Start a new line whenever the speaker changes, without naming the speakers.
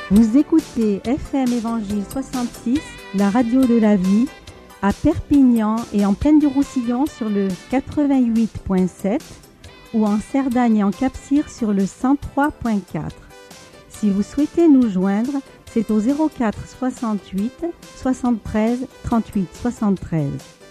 Vous écoutez FM Évangile 66, la radio de la vie, à Perpignan et en Plaine du Roussillon sur le 88.7 ou en Cerdagne et en Cap-Cire sur le 103.4. Si vous souhaitez nous joindre, c'est au 04 68 73 38 73.